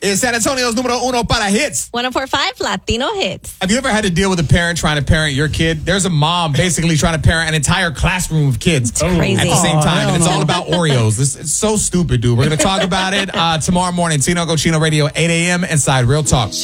is San Antonio's numero uno para hits. 104.5 Latino Hits. Have you ever had to deal with a parent trying to parent your kid? There's a mom basically trying to parent an entire classroom of kids crazy. at the same time, and it's all no. about Oreos. It's so stupid, dude. We're going to talk about it tomorrow morning. Tino Cochino Radio, 8 a.m. inside Real Talk.